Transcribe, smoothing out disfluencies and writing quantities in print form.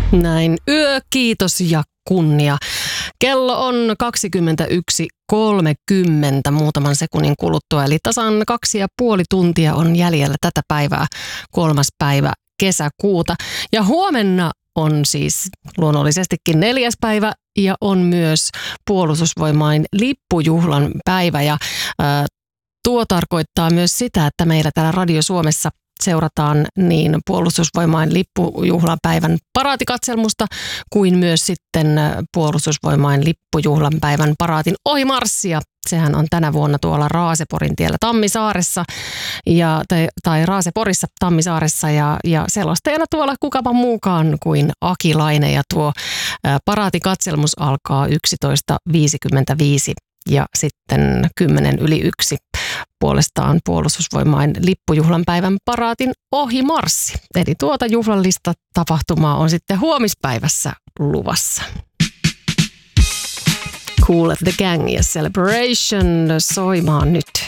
Näin kiitos ja kunnia. Kello on 21.30 muutaman sekunnin kuluttua, eli tasan 2,5 tuntia on jäljellä tätä päivää, 3. päivä kesäkuuta. Ja huomenna on siis luonnollisestikin 4. päivä ja on myös Puolustusvoimain lippujuhlan päivä. Ja tuo tarkoittaa myös sitä, että meillä täällä Radio Suomessa seurataan niin Puolustusvoimain lippujuhlan päivän paraatikatselmusta kuin myös sitten Puolustusvoimain lippujuhlan päivän paraatin ohimarssia. Sehän on tänä vuonna tuolla Raaseporin tiellä Tammisaaressa tai Raaseporissa Tammisaaressa ja selostajana tuolla kukapa muukaan kuin Aki Laine, ja tuo paraatikatselmus alkaa 11.55 ja sitten 10:01 puolestaan Puolustusvoimain lippujuhlan päivän paraatin ohimarssi. Eli tuota juhlallista tapahtumaa on sitten huomispäivässä luvassa. Cool at the Gang ja Celebration soimaan nyt.